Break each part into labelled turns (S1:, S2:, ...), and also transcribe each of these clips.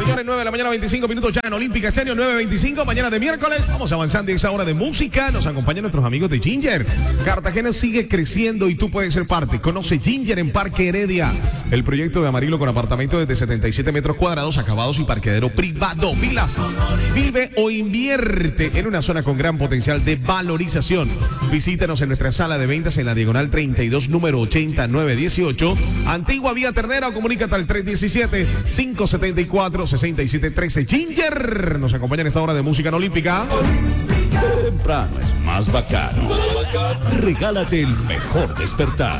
S1: Señores, 9 de la mañana, 25 minutos ya en Olímpica Estéreo, 9:25, mañana de miércoles. Vamos avanzando en esa hora de música. Nos acompañan nuestros amigos de Ginger. Cartagena sigue creciendo y tú puedes ser parte. Conoce Ginger en Parque Heredia. El proyecto de Amarillo con apartamentos desde 77 metros cuadrados, acabados y parqueadero privado. Pilas. Vive o invierte en una zona con gran potencial de valorización. Visítanos en nuestra sala de ventas en la diagonal 32, número 8918. Antigua Vía Ternera, o comunícate al 317-574-6713. Ginger nos acompaña en esta hora de música en Olímpica.
S2: Temprano es más bacano. Regálate el mejor despertar.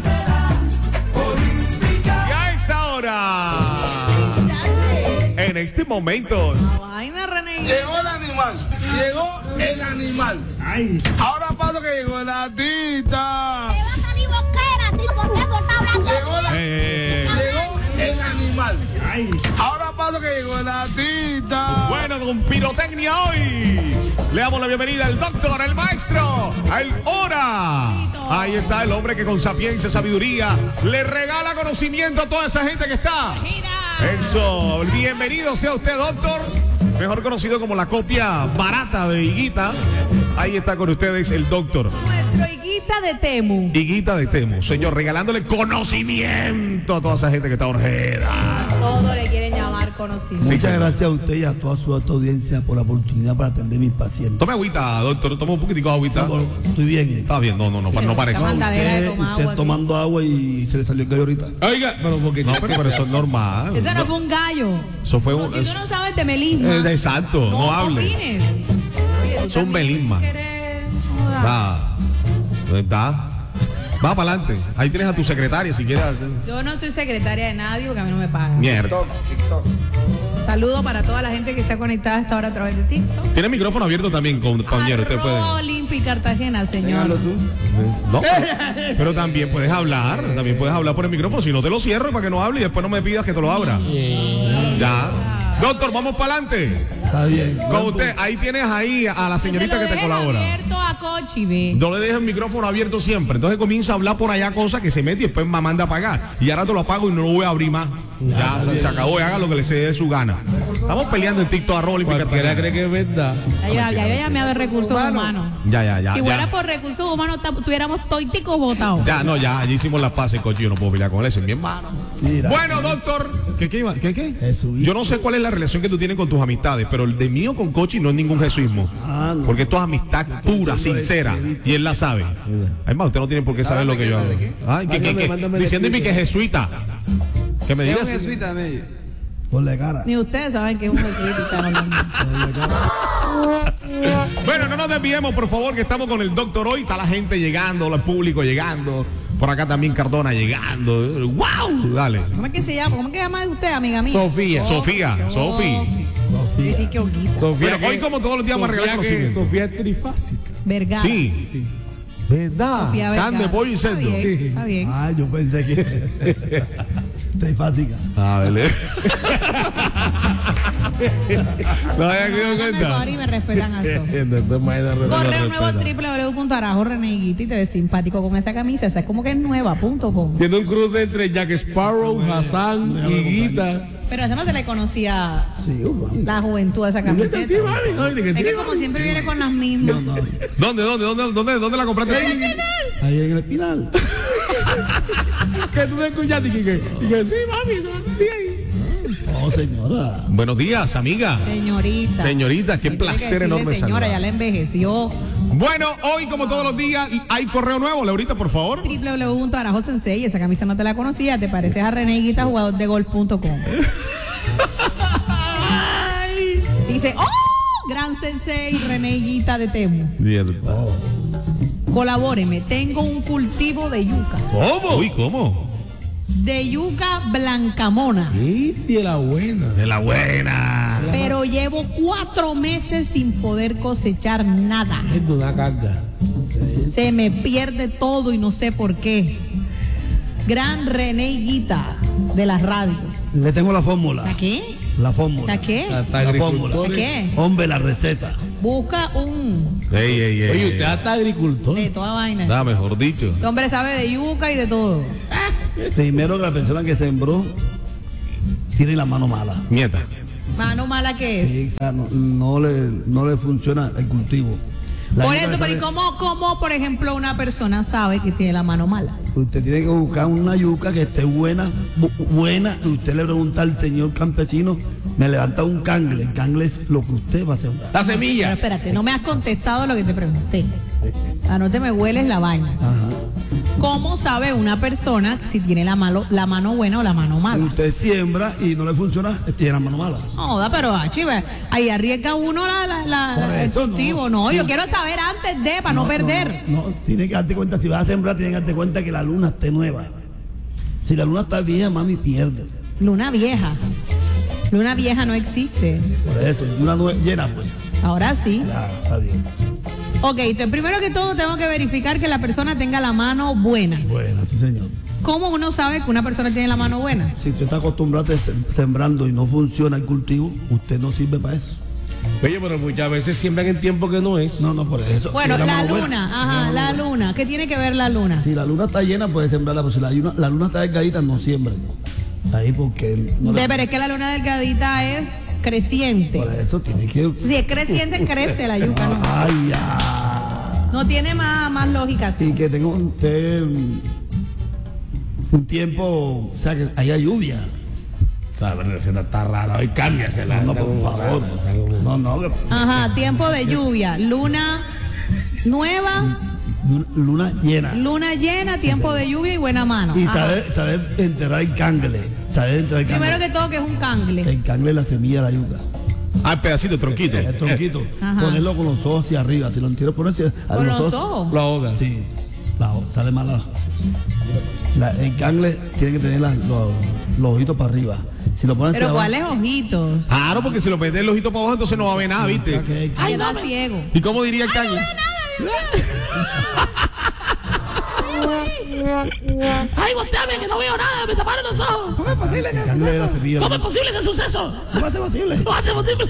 S1: Y a esta hora, en este momento,
S3: llegó el animal. Llegó el animal. Ay. Ahora paso que llegó la tita.
S4: Te va a salir boquera, tipo, ¿qué está hablando?
S3: Llegó el animal. Ay. Ahora paso que llegó la tita.
S1: bueno, con pirotecnia hoy, le damos la bienvenida al doctor, el maestro, al hora. Ahí está el hombre que con sapiencia y sabiduría le regala conocimiento a toda esa gente que está. Eso, bienvenido sea usted, doctor, mejor conocido como la copia barata de Higuita. Ahí está con ustedes el doctor
S5: Nuestro Higuita de Temu.
S1: Higuita de Temu, señor, regalándole conocimiento a toda esa gente que está orjeda.
S5: Todo le quieren llamar conocido.
S1: Sí,
S6: Muchas gracias a usted y a toda su alta audiencia por la oportunidad para atender a mis pacientes.
S1: Tome agüita, doctor, toma un poquitico de agüita.
S6: Estoy bien.
S1: Está bien, no parece.
S5: Esta mandadera de tomar
S6: Usted
S5: agua.
S6: tomando agua y se le salió el gallo ahorita.
S2: Oiga, pero porque
S1: No, pero eso es normal.
S5: Ese no fue un gallo.
S1: Eso fue un...
S5: Porque tú no sabes de melisma.
S1: Exacto, no hable.
S5: opines.
S1: Son melisma. Va para adelante. Ahí tienes a tu secretaria si quieres.
S5: Yo no soy secretaria de nadie porque a mí no me pagan.
S1: Mierda.
S5: Saludo para toda la gente que está conectada a esta hora a través de TikTok.
S1: Tiene el micrófono abierto también, compañero. Usted puede.
S5: Olímpica Cartagena, señor.
S1: No, pero también puedes hablar. También puedes hablar por el micrófono. Si no, te lo cierro para que no hable y después no me pidas que te lo abra. Ya. Doctor, vamos para adelante.
S6: Está bien.
S1: Con usted, ahí tienes ahí a la señorita que te colabora.
S5: Abierto a Cochi, ve.
S1: No le dejes el micrófono abierto siempre. Entonces comienza a hablar por allá cosas que se mete y después me manda a pagar. Y ahora te lo apago y no lo voy a abrir más. Ya, se acabó y haga lo que le se dé su gana. Estamos peleando en TikTok a Olímpica
S2: cualquiera
S1: Cartagena.
S2: cree que es verdad.
S5: Ya yo llamé a recursos humanos.
S1: Ya.
S5: Si fuera por recursos humanos, tuviéramos toiticos votados.
S1: Ya hicimos las paces, coche. Yo no puedo pelear con él, ese es mi hermano.
S6: Mira.
S1: Bueno, doctor. ¿Qué?
S6: Jesús.
S1: Yo no sé cuál es la relación que tú tienes con tus amistades, pero el de mío con Cochi no es ningún jesuismo.
S6: No.
S1: Porque esto es amistad pura, sincera. Y él la sabe. Además, usted no tiene por qué saber lo que yo hago. Ay,
S2: Mándame
S1: diciéndome que es jesuita. Que me digas.
S6: Por la cara.
S5: Ni ustedes saben que es un jesuita.
S1: Bueno, no nos desviemos, por favor, que estamos con el doctor hoy. Está la gente llegando, el público llegando. Por acá también Cardona llegando. ¡Wow! Dale.
S5: ¿Cómo es que se llama? ¿Cómo es que llama usted, amiga mía?
S2: Sofía.
S1: Sofía.
S5: Sí, qué bonita.
S2: Sofía,
S1: Bueno, hoy como todos los días vamos a regalar conocimiento.
S2: Sofía es trifásica.
S5: Vergara.
S1: Sí. ¿Verdad?
S5: Sofía Vergara.
S1: Carne, pollo y cerdo.
S5: Está bien.
S6: Ay, yo pensé que. Trifásica.
S1: Dale. No había quedado
S5: Háganme
S1: cuenta.
S5: favor y me respetan a eso. Correo nuevo www.arajoreneguita y te ves simpático con esa camisa. Esa es como que es nueva.com.
S2: Tiene un cruce entre Jack Sparrow, Hassan y Higuita.
S5: Pero esa no se le conocía
S6: Sí,
S5: la juventud de esa camiseta.
S2: Sí, mami, no, de que
S5: Es
S2: sí,
S5: que
S2: mami.
S5: como siempre viene con las mismas.
S6: no.
S1: ¿Dónde la compraste?
S6: Ahí en el Espinal.
S2: Que tú te escuchaste y que sí, mami, se lo entendí ahí.
S6: Oh, señora.
S1: Buenos días, amiga.
S5: Señorita.
S1: Señorita, qué
S5: Tiene que
S1: placer
S5: decirle
S1: enorme
S5: señora,
S1: saludar.
S5: ya la envejeció.
S1: Bueno, hoy como todos los días hay correo nuevo, Laurita, por favor.
S5: www.arajosensei. Esa camisa no te la conocía. Te pareces a René Higuita, jugador de golf.com. Dice, ¡oh! Gran sensei René Higuita de Temu. Colabóreme, tengo un cultivo de yuca.
S1: ¿Cómo? Uy, ¿cómo?
S5: De yuca blancamona.
S2: Y de la buena.
S1: De la buena.
S5: Pero llevo 4 meses sin poder cosechar nada.
S2: Es de una carga.
S5: Se me pierde todo y no sé por qué. Gran René Higuita de la radio.
S6: Le tengo la fórmula.
S5: ¿La qué?
S6: La fórmula.
S5: ¿La qué?
S6: La fórmula.
S5: ¿La qué?
S6: Hombre, la receta.
S5: Busca un
S2: Oye, usted hasta agricultor.
S5: de toda vaina.
S1: Da, mejor dicho.
S5: Este hombre sabe de yuca y de todo.
S6: Primero que la persona que sembró tiene la mano mala.
S1: Nieta.
S5: Mano mala que es.
S6: Sí, o sea, no le funciona el cultivo.
S5: Por eso, pero ¿y cómo, por ejemplo, una persona sabe que tiene la mano mala?
S6: Usted tiene que buscar una yuca que esté buena, y usted le pregunta al señor campesino, me levanta un cangle. El cangle es lo que usted va a sembrar.
S2: La
S5: Pero
S2: semilla.
S5: espérate, no me has contestado lo que te pregunté. No te me hueles la vaina.
S6: Ajá.
S5: ¿Cómo sabe una persona si tiene la mano buena o la mano
S6: Si
S5: mala?
S6: usted siembra y no le funciona, tiene la mano mala.
S5: No, pero chive, ahí arriesga uno
S6: Por
S5: el
S6: eso
S5: cultivo. No,
S6: Sí.
S5: yo quiero saber antes de, para no perder.
S6: No, tiene que darte cuenta, si vas a sembrar, tiene que darte cuenta que la luna esté nueva. Si la luna está vieja, mami, pierde.
S5: Luna vieja. Luna vieja no existe.
S6: Por eso, luna llena, pues.
S5: Ahora sí.
S6: Ya, está bien.
S5: Ok, entonces primero que todo tengo que verificar que la persona tenga la mano buena.
S6: Bueno, sí, señor.
S5: ¿Cómo uno sabe que una persona tiene la mano buena?
S6: Si usted está acostumbrado a sembrando y no funciona el cultivo, usted no sirve para eso.
S2: Oye, pero muchas veces siembran en tiempo que no es.
S6: No, por eso.
S5: Bueno,
S6: Tiene
S5: la
S6: mano buena.
S5: luna, ajá, la luna. ¿Qué tiene que ver la luna?
S6: Si la luna está llena, puede sembrarla, pero si la luna está delgadita, no siembra. Ahí porque no
S5: Pero es que la luna delgadita es creciente.
S6: por eso tiene que.
S5: Si es creciente, crece la yuca. ¿No?
S6: Ay, ya.
S5: No tiene más lógica así.
S6: Y que tenga un tiempo, o sea, que haya lluvia.
S2: ¿Sabes? La receta está rara. Hoy cámbiasela.
S6: No, por favor. No,
S5: Ajá, tiempo de lluvia. Luna nueva,
S6: luna llena.
S5: luna llena, tiempo de lluvia y buena mano.
S6: Y
S5: Ajá.
S6: saber enterrar el cangle.
S5: Primero que todo, que es un cangle.
S6: El cangle es la semilla de la yuca.
S1: Ah, el pedacito, el tronquito.
S6: El tronquito.
S5: Ajá.
S6: Ponerlo con los ojos hacia arriba. Si lo entierro, ponerse a
S5: Con los ojos.
S2: Lo ahoga.
S6: Sí. Sale mala. El cangle tiene que tener los ojitos para arriba. Si lo pones
S5: Pero
S6: hacia
S5: ¿cuáles ojitos?
S1: Claro, porque si lo metes el ojito para abajo, entonces no va a ver nada, ¿viste?
S5: Ay, no, ciego.
S1: ¿Y cómo diría el cangle?
S7: Ay, volteame, que no veo nada, me taparon los ojos.
S6: ¿Cómo es posible? El cangle de la semilla.
S7: ¿Cómo es posible ese suceso?
S6: ¿Cómo hace posible?
S7: ¿Cómo hace posible?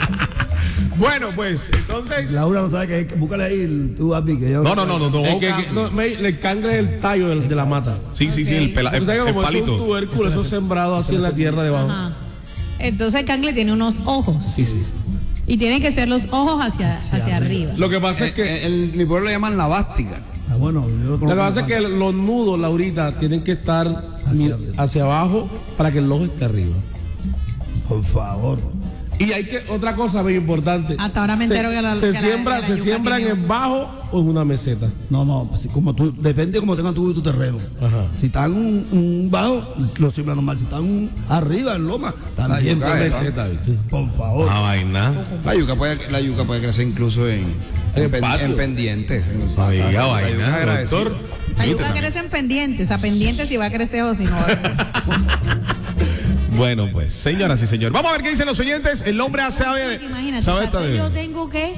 S1: Bueno, pues, entonces.
S6: Laura no sabe que búscale ahí tu api que yo.
S1: No.
S2: El cangle es el tallo de la mata.
S1: Sí, el
S2: Tú sabes que
S1: el
S2: como es un
S1: palito.
S2: tubérculo, eso es sembrado así en la tierra debajo.
S5: Ajá. Entonces el cangle tiene unos ojos.
S2: Sí.
S5: Y tienen que ser los ojos hacia arriba.
S2: Lo que pasa es que
S8: mi pueblo le llaman la bástica.
S6: Ah, bueno, yo
S2: lo que pasa es que los nudos, Laurita, tienen que estar hacia abajo para que el ojo esté arriba.
S6: Por favor.
S2: Y hay que, otra cosa muy importante.
S5: Hasta ahora me entero que la
S2: se
S5: yuca
S2: siembra
S5: tiene
S2: en bajo o en una meseta.
S6: No, así como tú, depende de cómo tengas tu terreno.
S2: Ajá.
S6: Si está en un bajo, lo siembra normal. Si está arriba, en loma, también.
S8: yuca es,
S2: Meseta, ¿viste?
S6: Por favor.
S1: Ah, vaina.
S8: La yuca puede crecer incluso en
S2: patio.
S8: pendientes.
S1: Oiga,
S8: La
S1: vaina,
S8: yuca es agradecida.
S1: doctor.
S5: La yuca crece en pendientes. O sea, pendientes si va a crecer o si no va a crecer.
S1: Bueno, pues, señoras y señores. Vamos a ver qué dicen los oyentes. El hombre sabe.
S5: Imagínate,
S1: sabe esta de.
S5: yo tengo que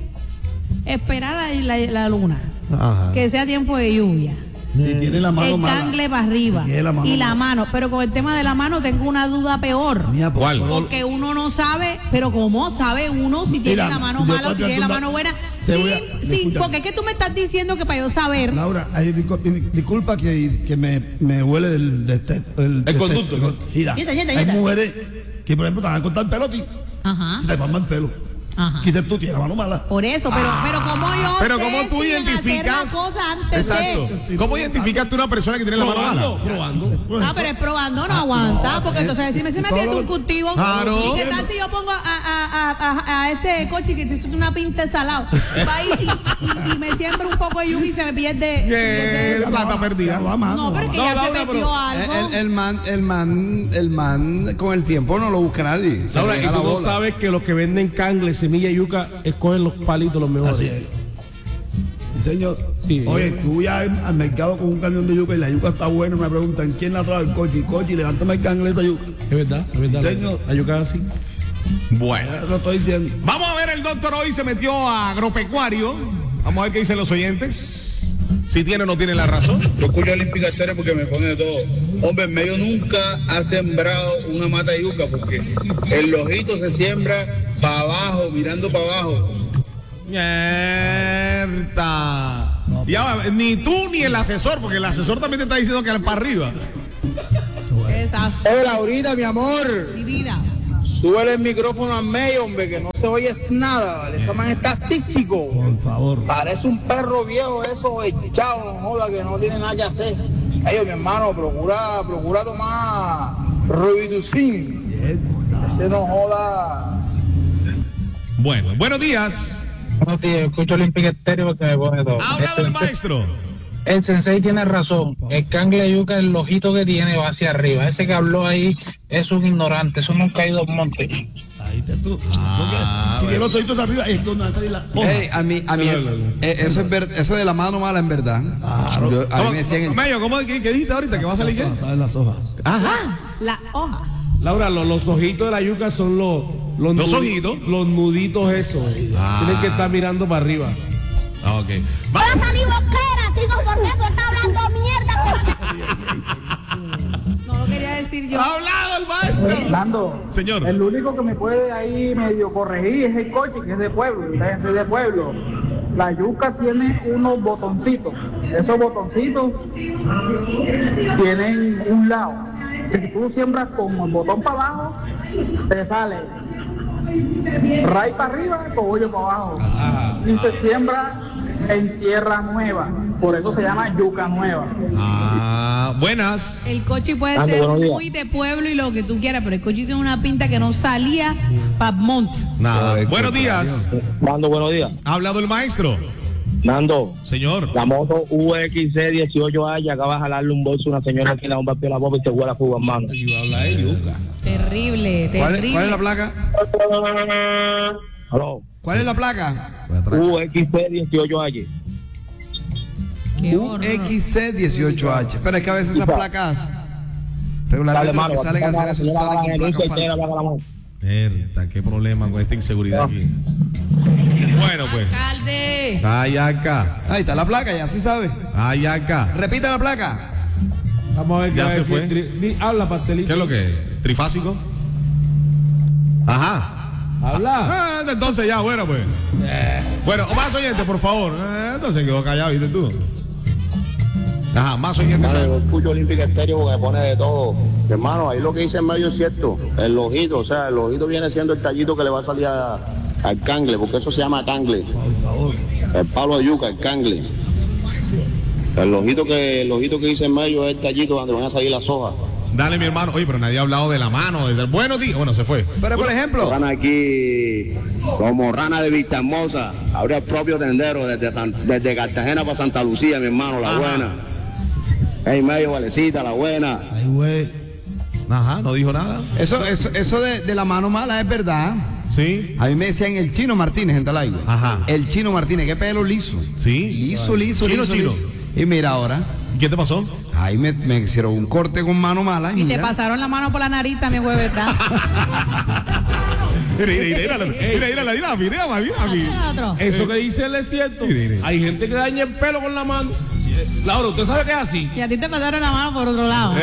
S5: esperar la luna.
S1: Ajá.
S5: Que sea tiempo de lluvia.
S6: Si tiene la mano
S5: El
S6: mala.
S5: cangle para arriba.
S6: Si tiene la mano
S5: Y la
S6: mala.
S5: mano. Pero con el tema de la mano tengo una duda peor.
S6: Mira, por
S1: ¿Cuál?
S6: favor.
S5: Porque uno no sabe, pero ¿cómo sabe uno si tiene
S6: Mira,
S5: la mano
S6: yo
S5: mala o si
S6: te
S5: tiene la
S6: atiendo-
S5: mano buena?
S6: te voy
S5: Sí,
S6: a-
S5: sí,
S6: escúchame.
S5: porque es que tú me estás diciendo que para yo saber.
S6: Laura, disculpa que me huele
S2: El conducto.
S6: Mira,
S5: Sienta.
S6: hay mujeres que, por ejemplo, te van a cortar el pelo a ti.
S5: Ajá.
S6: Se te palma el pelo.
S5: Ajá.
S6: Quizás tú tienes la mano mala.
S5: Por eso, pero ¿cómo yo
S1: Pero
S5: sé
S1: ¿cómo tú
S5: si hacer
S1: identificas?
S5: la cosa antes
S1: Exacto.
S5: de?
S1: ¿Cómo identificas tú una persona que tiene la mano mala?
S2: Probando.
S5: Ah, pero es probando, no aguanta, porque entonces si me metiendo un cultivo,
S1: Claro.
S5: ¿y qué tal si yo pongo a este coche que es una pinta de salado? Va y me siembra un poco de yuca y se me pierde.
S1: Plata perdida.
S5: No, pero que ya se
S2: Laura,
S5: metió algo.
S8: El man con el tiempo no lo busca nadie. Se
S2: Ahora, y
S8: pega
S2: tú
S8: la
S2: no
S8: bola.
S2: sabes que los que venden cangle, semilla y yuca, escogen los palitos los mejores.
S6: Así es. Sí, señor.
S2: Sí.
S6: Oye, tú ya al mercado con un camión de yuca y la yuca está buena, me preguntan quién la trae el coche, y levántame el cangle de esa yuca.
S2: Es verdad.
S6: Señor.
S2: La yuca es así.
S1: Bueno.
S6: Ya lo estoy diciendo.
S1: Vamos a ver, el doctor hoy se metió a agropecuario. Vamos a ver qué dicen los oyentes. Si tiene o no tiene la razón.
S9: Yo escucho Olímpica Estéreo porque me pone de todo. Hombre, en medio nunca ha sembrado una mata de yuca porque el ojito se siembra para abajo, mirando para abajo.
S1: Mierda. Ya, ni tú ni el asesor, porque el asesor también te está diciendo que para arriba.
S5: Esa
S9: Hola, Laurita, mi amor.
S5: mi vida.
S3: súbele el micrófono al medio, hombre, que no se oye nada, ¿vale? Ese man está tísico.
S6: Por favor.
S3: Parece un perro viejo eso, echado, no joda, que no tiene nada que hacer. Ey, mi hermano, procura tomar Robitussin. Ese no joda.
S1: Bueno, buenos días.
S10: Buenos días, escucho Olímpica Estéreo porque me pone todo.
S1: Ha hablado el maestro.
S10: El sensei tiene razón. El cangle de yuca, el ojito que tiene va hacia arriba. Ese que habló ahí es un ignorante. Eso nunca ha ido a un monte.
S6: Ahí te tú. Si tiene los ojitos arriba, es donde va a salir la hoja.
S8: Ey, a mí, eso de la mano mala en verdad.
S6: Claro.
S8: A mí me decían
S1: Mayo, ¿qué dijiste ahorita? ¿Que va a salir qué?
S6: ¿Sabes las hojas?
S1: Ajá.
S5: Las hojas.
S2: Laura, los ojitos de la yuca son los
S1: ojitos.
S2: Los nuditos esos. Tienen que estar mirando para arriba.
S1: Ah, ok.
S4: Voy a salir boquera, digo, ¿por qué? Porque está hablando mierda.
S5: No lo quería decir yo.
S1: Ha hablado el maestro.
S10: Nando,
S1: Señor.
S10: el único que me puede ahí medio corregir es el coche, que es de pueblo. Yo soy de pueblo. La yuca tiene unos botoncitos. Esos botoncitos tienen un lado. Que si tú siembras con el botón para abajo, te sale raíz para arriba, cogollo para abajo. Y se siembra en tierra nueva. Por eso se llama yuca nueva.
S1: Buenas.
S5: El coche puede ser muy de pueblo y lo que tú quieras, pero el coche tiene una pinta que no salía para monte.
S1: Nada. Buenos días.
S10: Nando, buenos días.
S1: Ha hablado el maestro.
S10: Nando,
S1: Señor.
S10: la moto UXC 18A acaba de jalarle un bolso a una señora aquí, la bomba de la boca y se huele a fuga, hermano.
S2: Y va a hablar de yuca.
S5: Terrible, terrible.
S8: ¿Cuál es la placa?
S10: Aló.
S8: ¿Cuál es la placa?
S10: UXC 18H.
S5: Qué horror.
S8: UXC18H. Pero es que a veces esas placas regularmente los que salen a hacer eso salen con placas falsas.
S1: Qué problema con esta inseguridad aquí. Bueno, pues.
S5: Alcalde.
S1: Ay, acá.
S8: Ahí está la placa, ya se sabe.
S1: Ay, acá.
S8: Repita la placa.
S2: Vamos a ver qué
S1: Ya
S2: va a
S1: se
S2: decir.
S1: fue.
S2: Habla, pastelito.
S1: ¿Qué es lo que es? ¿Trifásico? Ajá.
S2: Habla.
S1: Entonces ya, bueno, pues. Bueno, más oyentes, por favor. Entonces quedó callado, ¿viste tú? Ajá, más oyentes.
S10: Escucho Olímpica Estéreo porque pone de todo. Hermano, ahí lo que dice en medio es cierto. El ojito, o sea, el ojito viene siendo el tallito que le va a salir al cangle, porque eso se llama cangle.
S6: Por favor.
S10: El palo de yuca, el cangle. El ojito que dice en medio es el tallito donde van a salir las hojas.
S1: Dale, mi hermano. Oye, pero nadie ha hablado de la mano. Buenos días. Bueno, se fue.
S8: Pero por ejemplo,
S10: Rana aquí, como rana de Vista Hermosa, abre el propio tendero desde Cartagena para Santa Lucía, mi hermano, la buena. Hey, medio valecita, la buena.
S6: Ay, güey.
S1: Ajá, no dijo nada.
S8: eso de la mano mala es verdad.
S1: Sí.
S8: A mí me decían el Chino Martínez en Talaigo.
S1: Ajá.
S8: El Chino Martínez, qué pelo liso.
S1: Sí.
S8: Liso.
S1: Chino.
S8: Y mira ahora,
S1: ¿Qué te pasó?
S8: ahí me hicieron un corte con mano mala.
S5: Y te
S8: mira.
S5: pasaron la mano por la nariz también, güey, ¿verdad?
S1: Mira.
S2: Eso que dice él es cierto. Hay gente que daña el pelo con la mano. Laura, ¿usted sabe que es así?
S5: Y a ti te pasaron la mano por otro lado.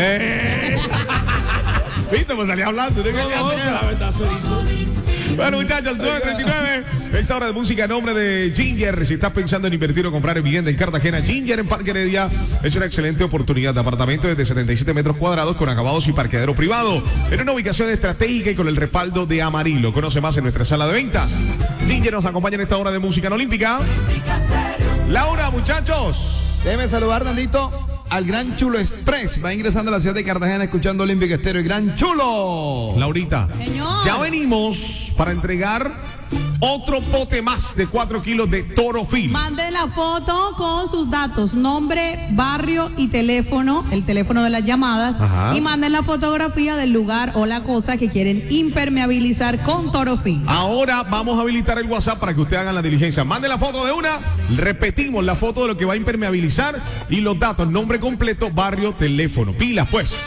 S1: Viste, pues salí hablando.
S2: La verdad se hizo.
S1: Bueno, muchachos, 9:39. Esta hora de música en nombre de Ginger. Si estás pensando en invertir o comprar en vivienda en Cartagena, Ginger en Parque Heredia es una excelente oportunidad de apartamento desde 77 metros cuadrados con acabados y parqueadero privado. En una ubicación estratégica y con el respaldo de Amarillo. Conoce más en nuestra sala de ventas. Ginger nos acompaña en esta hora de música en Olímpica. Laura, muchachos.
S8: Déjeme saludar, Nandito, al Gran Chulo Express. Va ingresando a la ciudad de Cartagena escuchando Olímpica Estéreo. El Gran Chulo.
S1: Laurita,
S5: Señor.
S1: ya venimos para entregar otro pote más de 4 kilos de Torofil.
S5: Manden la foto con sus datos, nombre, barrio y teléfono, el teléfono de las llamadas.
S1: Ajá.
S5: Y manden la fotografía del lugar o la cosa que quieren impermeabilizar con Torofil.
S1: Ahora vamos a habilitar el WhatsApp para que usted haga la diligencia. Mande la foto de una, repetimos la foto de lo que va a impermeabilizar y los datos, nombre completo, barrio, teléfono. Pilas, pues.